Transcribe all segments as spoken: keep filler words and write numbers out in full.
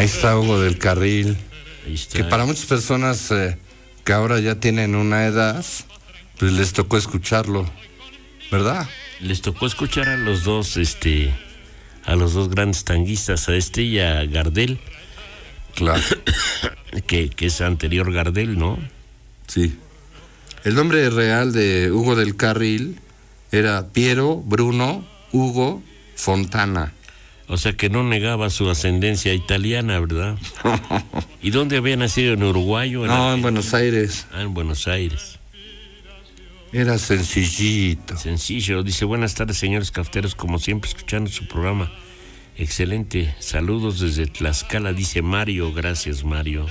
Ahí está Hugo del Carril. Ahí está. Que para muchas personas eh, que ahora ya tienen una edad, pues les tocó escucharlo, ¿verdad? Les tocó escuchar a los dos, este, a los dos grandes tanguistas, a este y a Gardel. Claro. que, que es anterior Gardel, ¿no? Sí. El nombre real de Hugo del Carril era Piero Bruno Hugo Fontana. O sea que no negaba su ascendencia italiana, ¿verdad? ¿Y dónde había nacido? ¿En Uruguay o en No, Argentina? en Buenos Aires. Ah, en Buenos Aires. Era sencillito. Sencillo. Dice, buenas tardes, señores cafeteros, como siempre escuchando su programa. Excelente. Saludos desde Tlaxcala, dice Mario. Gracias, Mario.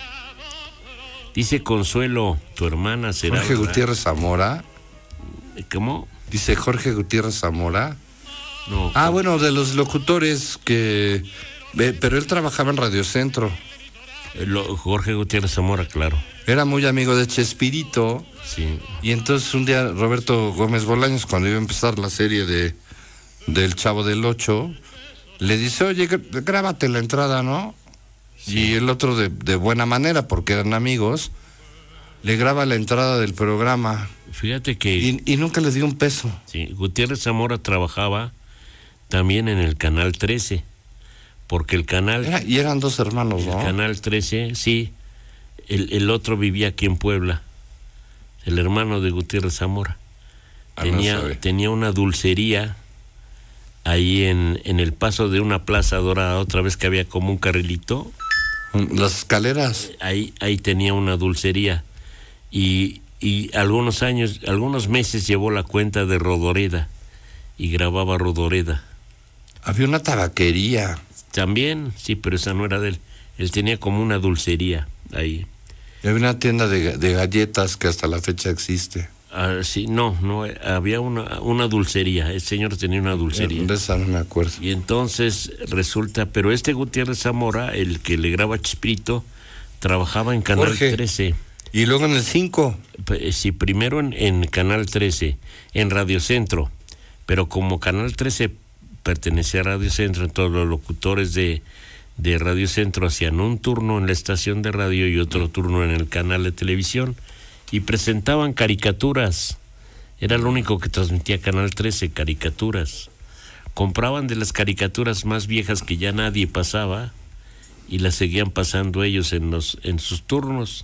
Dice Consuelo, tu hermana será... Jorge ¿verdad? Gutiérrez Zamora. ¿Cómo? Dice Jorge Gutiérrez Zamora. No. Ah, bueno, de los locutores que... eh, pero él trabajaba en Radio Centro. Lo, Jorge Gutiérrez Zamora, claro. Era muy amigo de Chespirito. Sí. Y entonces un día Roberto Gómez Bolaños, cuando iba a empezar la serie de del Chavo del Ocho, le dice, oye, gr- grábate la entrada, ¿no? Sí. Y el otro de, de buena manera, porque eran amigos, le graba la entrada del programa. Fíjate que... Y, y nunca le dio un peso. Sí, Gutiérrez Zamora trabajaba también en el Canal trece, porque el canal... Era, y eran dos hermanos, ¿no? El Canal trece, sí, el, el otro vivía aquí en Puebla, el hermano de Gutiérrez Zamora. Ah, Tenía, no sabe. tenía una dulcería ahí en, en el paso de una plaza dorada, otra vez que había como un carrilito. Las escaleras. Ahí, ahí tenía una dulcería. Y, y algunos años, algunos meses llevó la cuenta de Rodoreda y grababa Rodoreda. Había una tabaquería. También, sí, pero esa no era de él. Él tenía como una dulcería ahí. Y había una tienda de, de galletas que hasta la fecha existe. Ah, sí, no, no, había una, una dulcería. El señor tenía una dulcería. De esa no me acuerdo. Y entonces resulta, pero este Gutiérrez Zamora, el que le graba Chespirito, trabajaba en Canal Jorge. trece. Y luego en el cinco. Sí, primero en, en Canal trece, en Radio Centro, pero como Canal trece pertenecía a Radio Centro, entonces los locutores de, de Radio Centro hacían un turno en la estación de radio y otro turno en el canal de televisión y presentaban caricaturas. Era lo único que transmitía Canal trece, caricaturas. Compraban de las caricaturas más viejas que ya nadie pasaba y las seguían pasando ellos en los en sus turnos.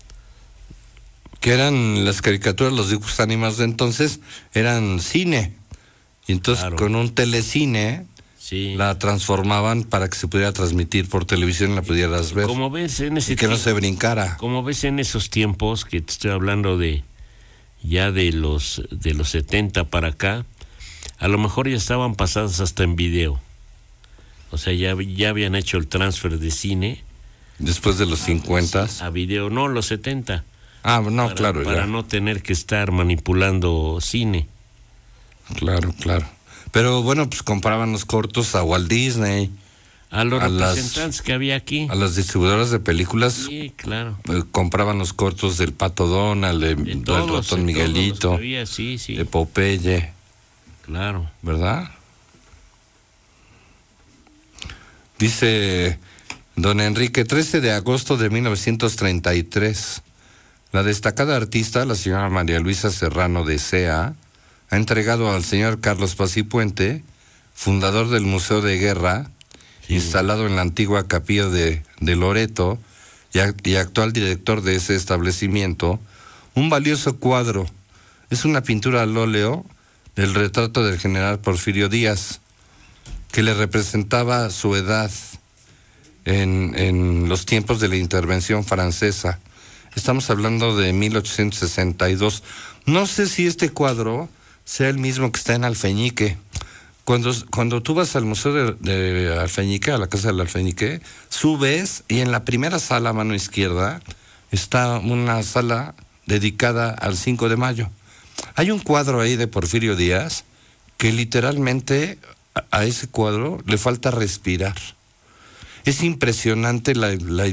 Que eran las caricaturas, los dibujos animados de entonces, eran cine. Y entonces Claro. con un telecine Sí. la transformaban para que se pudiera transmitir por televisión y la pudieras ver. Como ves en ese Y que no tiempo- se brincara. Como ves en esos tiempos, que te estoy hablando de ya de los de los setenta para acá, a lo mejor ya estaban pasadas hasta en video. O sea, ya, ya habían hecho el transfer de cine Después de los cincuenta. a video, no, los setenta. Ah, no, para, claro, para ya. no tener que estar manipulando cine. Claro, claro. Pero bueno, pues compraban los cortos a Walt Disney, A los A las- representantes que había aquí. a las distribuidoras de películas, Sí, claro. eh, compraban los cortos del Pato Donald, de- De del todos, Ratón de todos los Miguelito, que había, sí, sí, de Popeye, claro. ¿verdad? Dice don Enrique, trece de agosto de mil novecientos treinta y tres, la destacada artista, la señora María Luisa Serrano de C E A, ha entregado al señor Carlos Pacipuente, fundador del Museo de Guerra, Sí. instalado en la antigua capilla de, de Loreto y, ac- y actual director de ese establecimiento, un valioso cuadro. Es una pintura al óleo del retrato del general Porfirio Díaz, que le representaba su edad en, en los tiempos de la intervención francesa. Estamos hablando de mil ochocientos sesenta y dos. No sé si este cuadro sea el mismo que está en Alfeñique. Cuando, cuando tú vas al Museo de, de Alfeñique, a la Casa del Alfeñique, subes y en la primera sala a mano izquierda está una sala dedicada al cinco de mayo. Hay un cuadro ahí de Porfirio Díaz que literalmente a, a ese cuadro le falta respirar. Es impresionante la, la